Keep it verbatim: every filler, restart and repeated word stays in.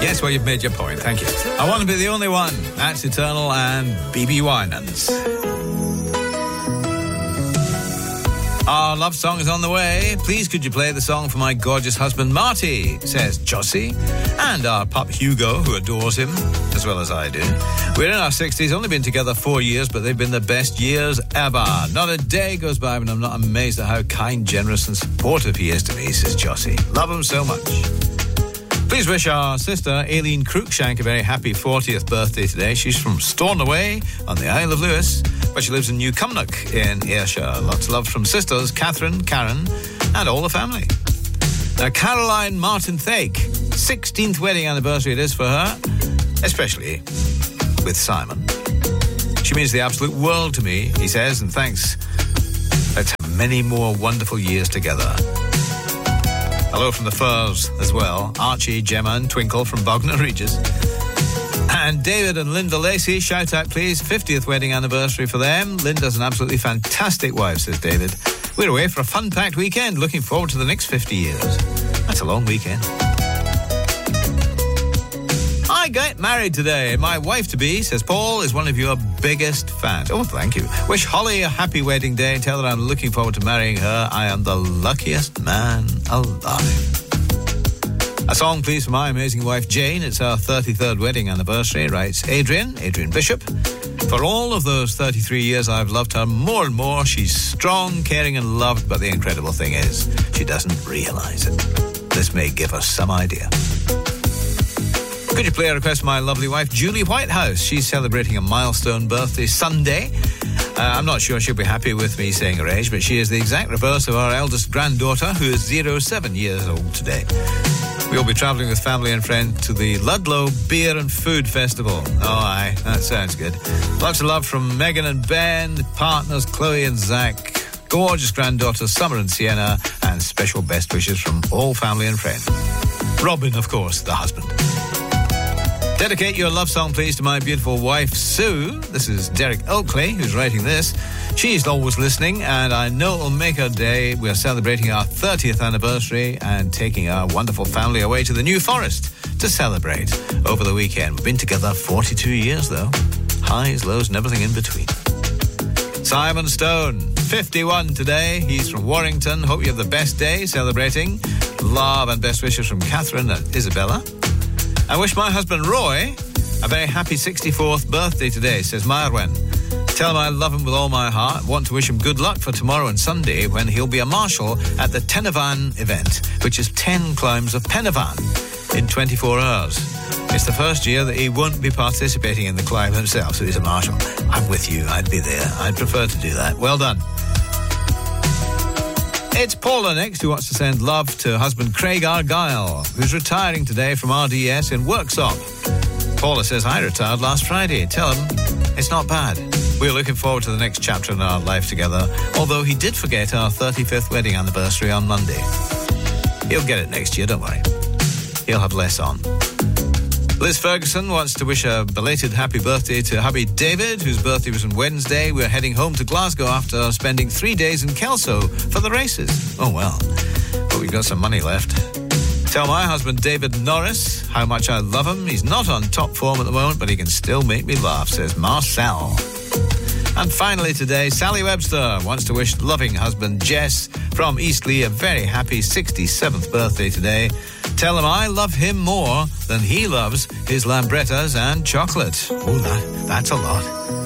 Yes, well, you've made your point. Thank you. I Want to Be the Only One. That's Eternal and B B Winans. Our love song is on the way. Please could you play the song for my gorgeous husband Marty, says Jossie, and our pup Hugo, who adores him, as well as I do. We're in our sixties, only been together four years, but they've been the best years ever. Not a day goes by when I'm not amazed at how kind, generous and supportive he is to me, says Jossie. Love him so much. Please wish our sister Aileen Cruikshank a very happy fortieth birthday today. She's from Stornoway on the Isle of Lewis, but she lives in New Cumnock in Ayrshire. Lots of love from sisters Catherine, Karen and all the family. Now, Caroline Martin Thake, sixteenth wedding anniversary it is for her, especially with Simon. She means the absolute world to me, he says, and thanks. Let's have many more wonderful years together. Hello from the Firs as well. Archie, Gemma and Twinkle from Bognor Regis. And David and Linda Lacey, shout out please, fiftieth wedding anniversary for them. Linda's an absolutely fantastic wife, says David. We're away for a fun-packed weekend, looking forward to the next fifty years. That's a long weekend. I got married today. My wife-to-be, says Paul, is one of your biggest fans. Oh, thank you. Wish Holly a happy wedding day and tell her I'm looking forward to marrying her. I am the luckiest man alive. A song, please, for my amazing wife, Jane. It's our thirty-third wedding anniversary, writes Adrian, Adrian Bishop. For all of those thirty-three years, I've loved her more and more. She's strong, caring and loved, but the incredible thing is, she doesn't realise it. This may give us some idea. Could you play a request for my lovely wife, Julie Whitehouse? She's celebrating a milestone birthday Sunday. Uh, I'm not sure she'll be happy with me saying her age, but she is the exact reverse of our eldest granddaughter, who is zero seven years old today. We'll be travelling with family and friends to the Ludlow Beer and Food Festival. Oh, aye, that sounds good. Lots of love from Megan and Ben, partners Chloe and Zach, gorgeous granddaughters Summer and Sienna, and special best wishes from all family and friends. Robin, of course, the husband. Dedicate your love song, please, to my beautiful wife, Sue. This is Derek Oakley, who's writing this. She's always listening, and I know it'll make her day. We're celebrating our thirtieth anniversary and taking our wonderful family away to the New Forest to celebrate over the weekend. We've been together forty-two years, though. Highs, lows, and everything in between. Simon Stone, fifty-one today. He's from Warrington. Hope you have the best day celebrating. Love and best wishes from Catherine and Isabella. I wish my husband Roy a very happy sixty-fourth birthday today, says Marwen. Tell him I love him with all my heart. Want to wish him good luck for tomorrow and Sunday when he'll be a marshal at the Tenavan event, which is ten climbs of Penavan in twenty-four hours. It's the first year that he won't be participating in the climb himself, so he's a marshal. I'm with you. I'd be there. I'd prefer to do that. Well done. It's Paula next, who wants to send love to husband Craig Argyle, who's retiring today from R D S in Worksop. Paula says, I retired last Friday. Tell him it's not bad. We're looking forward to the next chapter in our life together, although he did forget our thirty-fifth wedding anniversary on Monday. He'll get it next year, don't worry. He'll have less on. Liz Ferguson wants to wish a belated happy birthday to hubby David, whose birthday was on Wednesday. We're heading home to Glasgow after spending three days in Kelso for the races. Oh, well. But we've got some money left. Tell my husband David Norris how much I love him. He's not on top form at the moment, but he can still make me laugh, says Marcel. And finally today, Sally Webster wants to wish loving husband Jess from Eastleigh a very happy sixty-seventh birthday today. Tell him I love him more than he loves his Lambrettas and chocolate. Oh, that, that's a lot.